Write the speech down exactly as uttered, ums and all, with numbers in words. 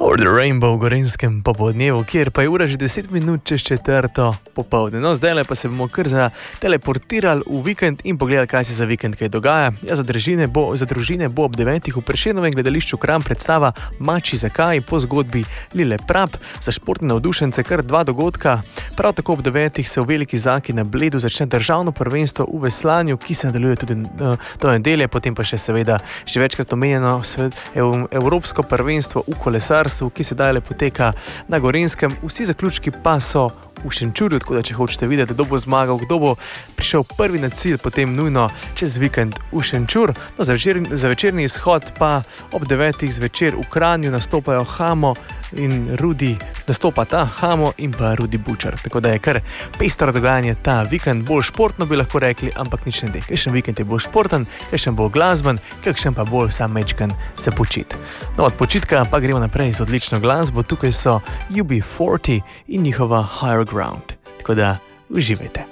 Over the Rainbow v Gorenjskem popoldnevu, kjer pa je ura že deset minut čez četrto popoldne. No, zdaj pa se bomo kar teleportirali v vikend in pogledali, kaj se za vikend kaj dogaja. Ja, za družine bo, za družine bo ob devetih v Prešernovem gledališču Kranj predstava Mači zakaj po zgodbi Lile Prap. Za športne navdušence kar dva dogodka. Prav tako ob devetih se v Veliki Zaki na Bledu začne državno prvenstvo v veslanju, ki se nadaljuje tudi do nedelje, potem pa še seveda že večkrat omenjeno evropsko prvenstvo v kolesarstvu, ki se dalje poteka na Gorenjskem. Vsi zaključki pa so v Šenčurju, tako da če hočete videti, kdo bo zmagal, kdo bo prišel prvi na cilj, potem nujno čez vikend v Šenčur. No, za, večer, za večerni izhod pa ob devetih zvečer v Kranju nastopajo Hamo in Rudi, nastopata Hamo in pa Rudi Bučar. Tako da je kar pestro dogajanje ta vikend, bolj športno bi lahko rekli, ampak nič ne de. Kakšen vikend je bolj športen, kakšen bolj glasben, kakšen pa bolj sam mečkan se počit. No, od počitka pa gremo naprej z odlično glasbo. Tukaj so U B štirideset in njihova Higher Ground. Tako da uživajte.